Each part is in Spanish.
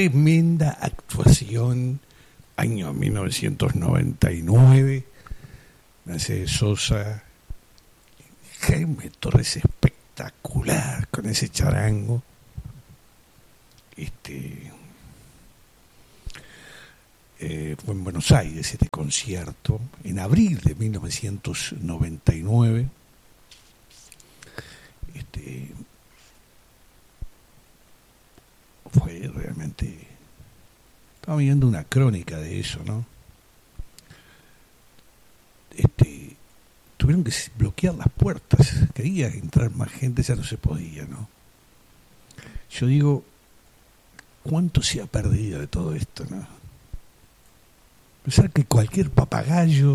tremenda actuación, año 1999, Mercedes Sosa, Jaime Torres espectacular con ese charango. Fue en Buenos Aires este concierto, en abril de 1999. Fue realmente... Estaba viendo una crónica de eso, ¿no? Tuvieron que bloquear las puertas. Quería entrar más gente, ya no se podía, ¿no? Yo digo, ¿cuánto se ha perdido de todo esto, no? Pensar que cualquier papagayo,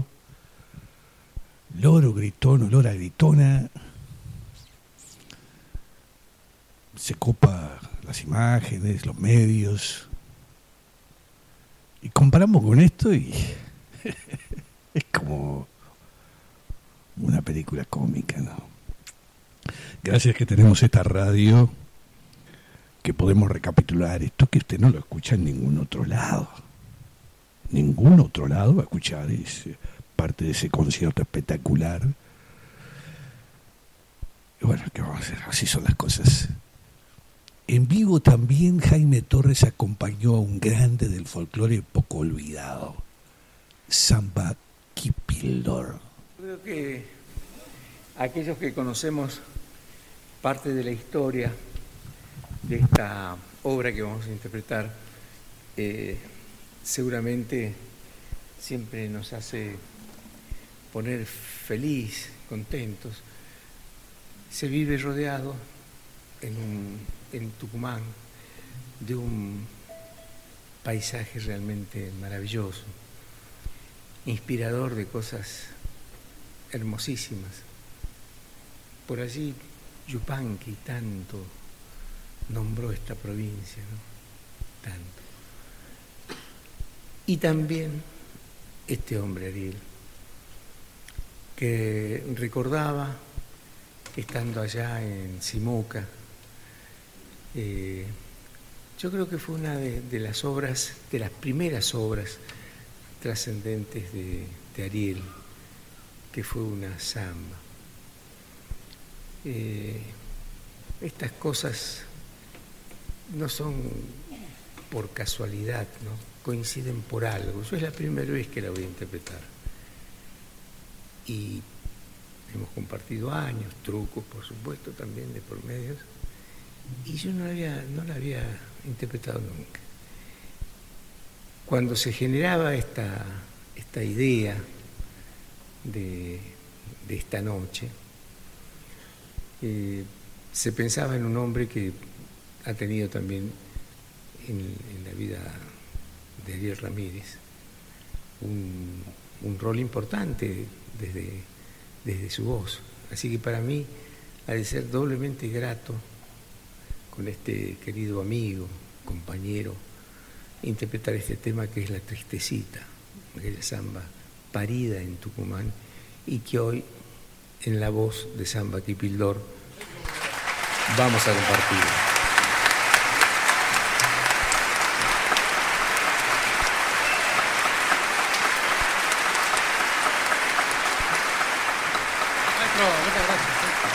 loro gritón o lora gritona, se copa las imágenes, los medios, y comparamos con esto y es como una película cómica, ¿no? Gracias que tenemos esta radio, que podemos recapitular esto, que usted no lo escucha en ningún otro lado. Ningún otro lado va a escuchar parte de ese concierto espectacular. Y bueno, ¿qué vamos a hacer? Así son las cosas. En vivo también Jaime Torres acompañó a un grande del folclore poco olvidado, Samba Kipildor. Creo que aquellos que conocemos parte de la historia de esta obra que vamos a interpretar, seguramente siempre nos hace poner feliz, contentos. Se vive rodeado en Tucumán de un paisaje realmente maravilloso, inspirador de cosas hermosísimas. Por allí Yupanqui tanto nombró esta provincia, ¿no? Tanto. Y también este hombre, Ariel, que recordaba, estando allá en Simuca, yo creo que fue una de las obras, de las primeras obras trascendentes de Ariel, que fue una samba. Estas cosas no son por casualidad, ¿no? Coinciden por algo. Yo es la primera vez que la voy a interpretar. Y hemos compartido años, trucos, por supuesto, también de por medios. Y yo no la había interpretado nunca. Cuando se generaba esta idea de esta noche, se pensaba en un hombre que ha tenido también en la vida de Ariel Ramírez un rol importante desde su voz. Así que para mí ha de ser doblemente grato con este querido amigo, compañero, interpretar este tema que es La Tristecita, aquella samba parida en Tucumán y que hoy en la voz de Samba Kipildor vamos a compartir. Maestro, muchas gracias.